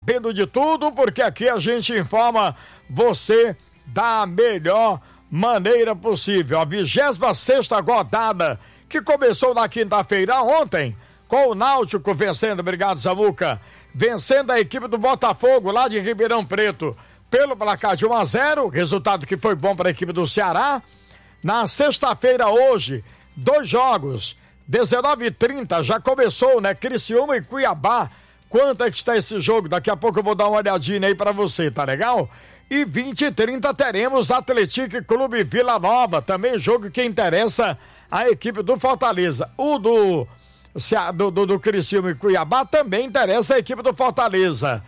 sabendo de tudo, porque aqui a gente informa você da melhor maneira possível. A 26ª rodada, que começou na quinta-feira ontem, com o Náutico vencendo, obrigado Samuca, vencendo a equipe do Botafogo lá de Ribeirão Preto pelo placar de 1-0, resultado que foi bom para a equipe do Ceará. Na sexta-feira hoje, 2 jogos, 19h30, já começou, né? Criciúma e Cuiabá. Quanto é que está esse jogo? Daqui a pouco eu vou dar uma olhadinha aí pra você, tá legal? E 20h30 teremos Atlético Clube Vila Nova, também jogo que interessa a equipe do Fortaleza. O do Criciúma e Cuiabá também interessa a equipe do Fortaleza.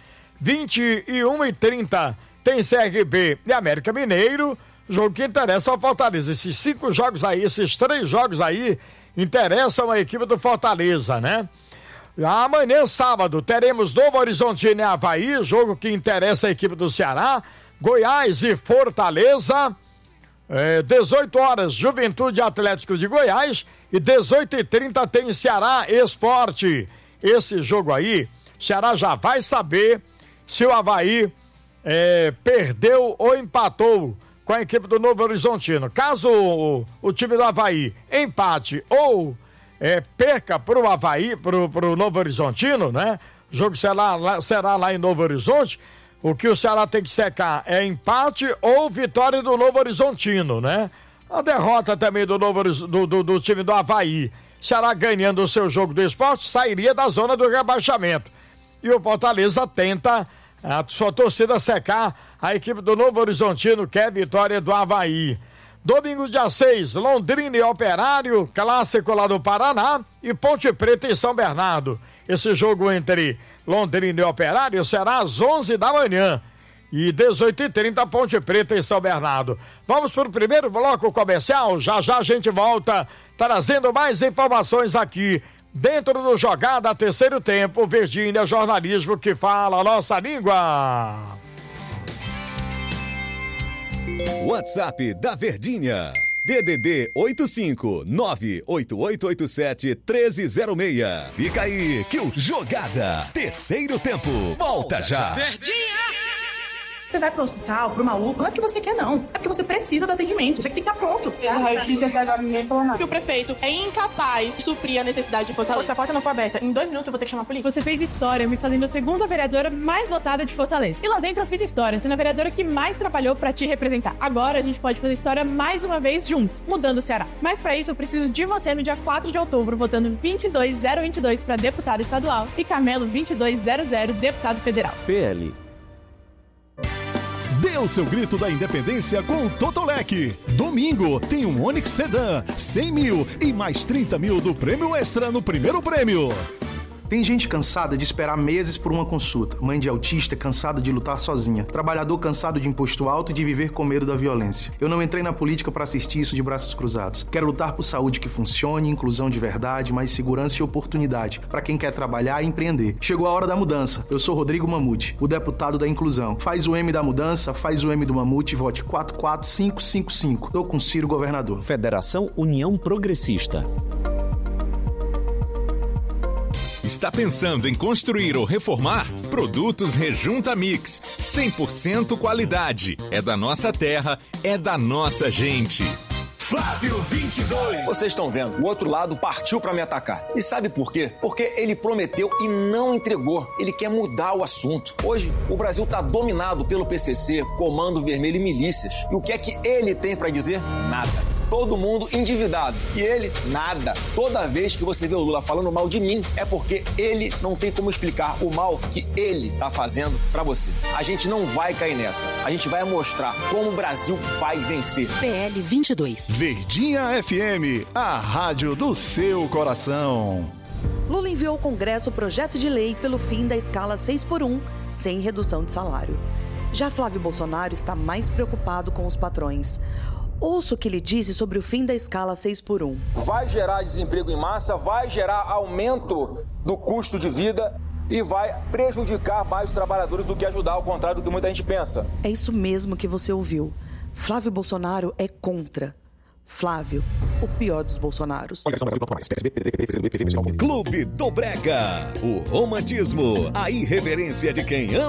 21h30 tem CRB e América Mineiro, jogo que interessa ao Fortaleza. Esses 5 jogos aí, esses 3 jogos aí interessam a equipe do Fortaleza, né? Amanhã, sábado, teremos Novo Horizontino e Avaí, jogo que interessa a equipe do Ceará. Goiás e Fortaleza, 18 horas, Juventude Atlético de Goiás, e 18h30 tem Ceará Esporte. Esse jogo aí, Ceará já vai saber se o Avaí perdeu ou empatou com a equipe do Novo Horizontino. Caso o time do Avaí empate ou perca pro Avaí, pro Novo Horizontino, né? O jogo será lá em Novo Horizonte. O que o Ceará tem que secar é empate ou vitória do Novo Horizontino, né? A derrota também do time do Avaí. Ceará ganhando o seu jogo do esporte, sairia da zona do rebaixamento. E o Fortaleza tenta a sua torcida secar a equipe do Novo Horizontino, que é vitória do Avaí. Domingo, dia 6, Londrina e Operário, clássico lá do Paraná, e Ponte Preta e São Bernardo. Esse jogo entre Londrina e Operário será às 11 da manhã. E 18h30, Ponte Preta e São Bernardo. Vamos para o primeiro bloco comercial. Já a gente volta trazendo mais informações aqui dentro do Jogada Terceiro Tempo. Virgínia Jornalismo, que fala a nossa língua. WhatsApp da Verdinha, DDD 85988871306. Fica aí que o Jogada Terceiro Tempo volta já. Verdinha! Você vai pro hospital, pro UPA, não é porque você quer, não. É porque você precisa do atendimento. Você tem que estar pronto. Porque o prefeito é incapaz de suprir a necessidade de Fortaleza. Se a porta não for aberta, em 2 minutos eu vou ter que chamar a polícia. Você fez história me fazendo a segunda vereadora mais votada de Fortaleza. E lá dentro eu fiz história, sendo a vereadora que mais trabalhou pra te representar. Agora a gente pode fazer história mais uma vez juntos, mudando o Ceará. Mas pra isso eu preciso de você no dia 4 de outubro, votando 22022 pra deputado estadual e Carmelo 2200, deputado federal. PL. Dê o seu grito da independência com o Totolec. Domingo tem um Onix Sedan, 100 mil e mais 30 mil do prêmio extra no primeiro prêmio. Tem gente cansada de esperar meses por uma consulta, mãe de autista cansada de lutar sozinha, trabalhador cansado de imposto alto e de viver com medo da violência. Eu não entrei na política para assistir isso de braços cruzados. Quero lutar por saúde que funcione, inclusão de verdade, mais segurança e oportunidade para quem quer trabalhar e empreender. Chegou a hora da mudança. Eu sou Rodrigo Mamute, o deputado da inclusão. Faz o M da mudança, faz o M do Mamute e vote 44555. Tô com Ciro governador. Federação União Progressista. Está pensando em construir ou reformar? Produtos Rejunta Mix, 100% qualidade. É da nossa terra, é da nossa gente. Flávio 22. Vocês estão vendo, o outro lado partiu pra me atacar. E sabe por quê? Porque ele prometeu e não entregou. Ele quer mudar o assunto. Hoje, o Brasil tá dominado pelo PCC, Comando Vermelho e milícias. E o que é que ele tem pra dizer? Nada. Todo mundo endividado. E ele, nada. Toda vez que você vê o Lula falando mal de mim, é porque ele não tem como explicar o mal que ele tá fazendo pra você. A gente não vai cair nessa. A gente vai mostrar como o Brasil vai vencer. PL 22. Verdinha FM, a rádio do seu coração. Lula enviou ao Congresso o projeto de lei pelo fim da escala 6x1, sem redução de salário. Já Flávio Bolsonaro está mais preocupado com os patrões. Ouça o que ele disse sobre o fim da escala 6x1. Vai gerar desemprego em massa, vai gerar aumento do custo de vida e vai prejudicar mais os trabalhadores do que ajudar, ao contrário do que muita gente pensa. É isso mesmo que você ouviu. Flávio Bolsonaro é contra. Flávio, o pior dos Bolsonaros. Clube do Brega. O romantismo, a irreverência de quem ama